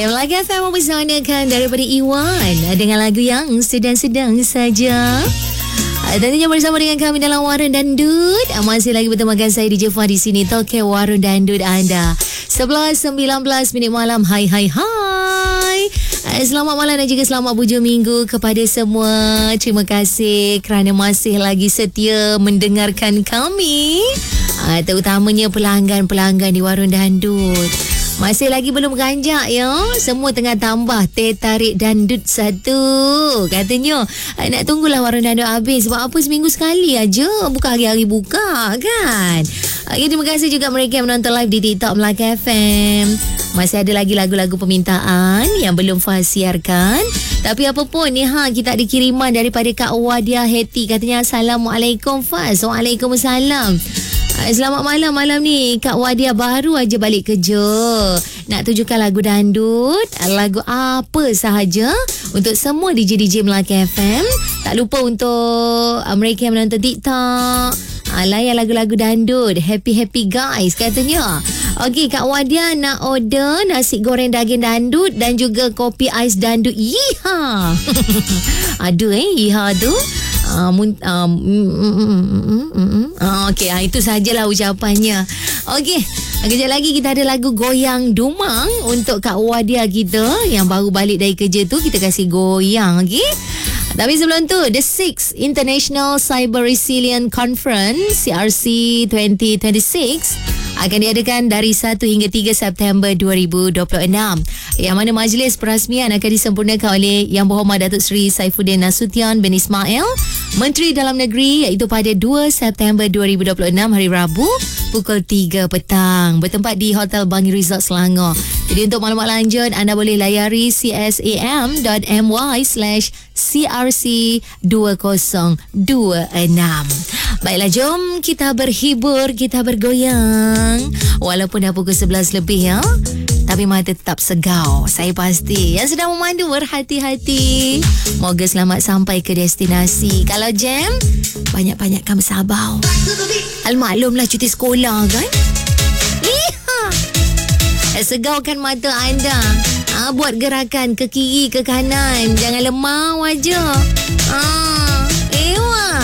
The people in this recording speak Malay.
Melaka FM mempersanakan daripada Iwan dengan lagu yang sedang-sedang saja. Tentunya bersama dengan kami dalam Warung Dandut. Masih lagi bertemakan saya DJ Fah di sini, Toke Warung Dandut anda. 11.19 minit malam. Hai. Selamat malam dan juga selamat hujung minggu kepada semua. Terima kasih kerana masih lagi setia mendengarkan kami. Terutamanya pelanggan-pelanggan di Warung Dandut. Masih lagi belum ganjak ya. Semua tengah tambah teh tarik dandut satu. Katanya nak tunggulah Warung Dandut habis. Sebab apa seminggu sekali aja. Bukan hari-hari buka kan. Terima kasih juga mereka yang menonton live di TikTok Melaka FM. Masih ada lagi lagu-lagu permintaan yang belum Fah siarkan. Tapi apa pun ni kita ada kiriman daripada Kak Wadia Heti. Katanya Assalamualaikum Fah. Waalaikumsalam. Selamat malam ni. Kak Wadia baru aja balik kerja. Nak tunjukkan lagu dandut, lagu apa sahaja untuk semua DJ-DJ Melaka FM. Tak lupa untuk mereka yang menonton TikTok, layan lagu-lagu dandut. Happy guys katanya. Okey, Kak Wadia nak order nasi goreng daging dandut dan juga kopi ais dandut. Yiha. Ada yiha tu. Okey, itu sajalah ucapannya. Okey, kejap lagi kita ada lagu Goyang Dumang untuk Kak Wadia kita yang baru balik dari kerja tu. Kita kasih goyang, okey. Tapi sebelum tu, The 6th International Cyber Resilient Conference CRC 2026 akan diadakan dari 1 hingga 3 September 2026. Yang mana majlis perasmian akan disempurnakan oleh Yang Berhormat Datuk Seri Saifuddin Nasution bin Ismail, Menteri Dalam Negeri, iaitu pada 2 September 2026 hari Rabu pukul 3 petang. Bertempat di Hotel Bangi Resort Selangor. Jadi untuk maklumat lanjut anda boleh layari csam.my/crc2026. Baiklah, jom kita berhibur, kita bergoyang. Walaupun dah pukul 11 lebih ya, tapi mata tetap segau. Saya pasti yang sedang memandu berhati-hati. Moga selamat sampai ke destinasi. Kalau jam, banyak-banyakkan bersabar. Almaklumlah cuti sekolah kan. Segaukan mata anda. Buat gerakan ke kiri ke kanan. Jangan lemau aja.